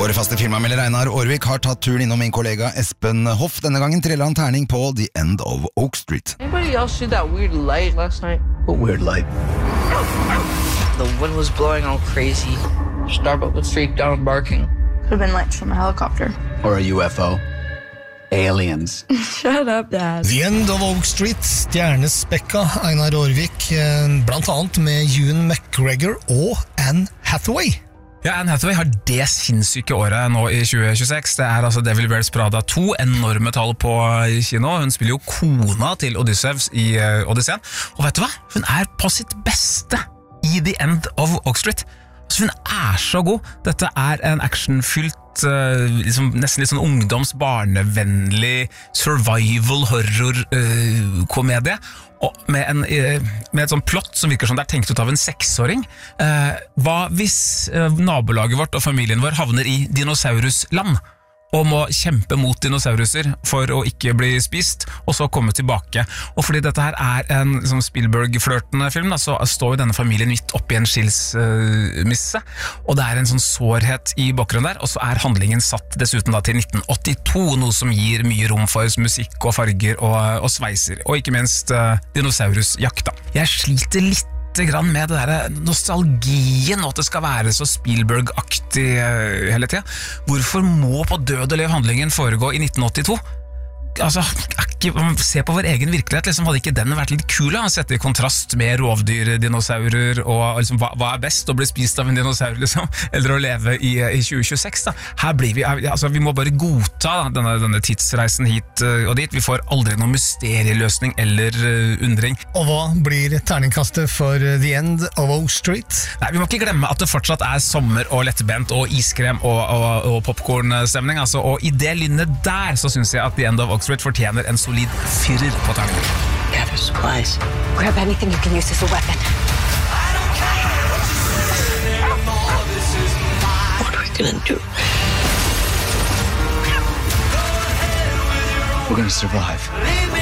Vår faste filmanmelder Einar Aarvik har tatt turen innom min kollega Espen Hoff. Denne gangen treller han terning på The End of Oak Street. Anybody else see that weird light last night? What weird light? The wind was blowing all crazy. Starbuck was freaked out and barking. Could have been lights from a helicopter. Or a UFO? Aliens? Shut up, Dad. The End of Oak Street, stjernespekka Einar Aarvik, blant annet med Ewan McGregor og Anne Hathaway. Ja, Anne Hathaway har det sinnssyke året nå i 2026. Det er altså Devil Wears Prada 2, enorme tall på kino. Hun spiller jo kona til Odysseus i Odysseen. Og vet du hva? Hun er på sitt beste i The End of Oak Street. Altså, hun er så god. Dette er en actionfylt, nesten litt sånn ungdoms-barnevennlig survival-horror-komedie. Og med et sånt plott som virker som det er tenkt ut av en 6-åring. Hva hvis nabolaget vårt og familien vår havner i dinosaurusland og må kjempe mot dinosauruser for å ikke bli spist, og så komme tilbake? Og fordi dette her er en sånn Spielberg-flørtende film, da, så står jo denne familien midt oppi en skilsmisse, og det er en sånn sårhet i bakgrunnen der, og så er handlingen satt dessuten da til 1982, noe som gir mye rom for musikk og farger og sveiser, og ikke minst dinosaurusjakt da. Jeg sliter litt grann med det der nostalgien, og at det skal være så Spielberg-aktig hele tiden. Hvorfor må på død og lev handlingen foregå i 1982? Altså, se på vår egen virkelighet, liksom, hadde ikke den vært litt kul å sette i kontrast med rovdyr, dinosaurer, og liksom, hva er best, å bli spist av en dinosaur, liksom, eller å leve i 2026 da? Her blir vi må bare godta da, denne tidsreisen hit og dit. Vi får aldri noen mysterieløsning eller undring. Og hva blir terningkastet for The End of Oak Street? Nei, vi må ikke glemme at det fortsatt er sommer og lettbent og iskrem og popcornstemning, altså, og i det lynnet der så synes jeg at The End of Oak Street fortjener en solid 4 på terningen. Gather supplies. Grab anything you can use as a weapon. What are we gonna do? We're gonna survive.